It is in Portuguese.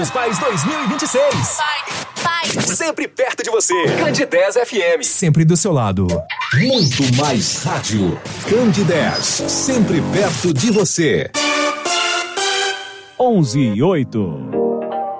dos Pais 2026. Pai. Sempre perto de você. Candidez FM. Sempre do seu lado. Muito mais rádio. Candidez. Sempre perto de você. 11:08.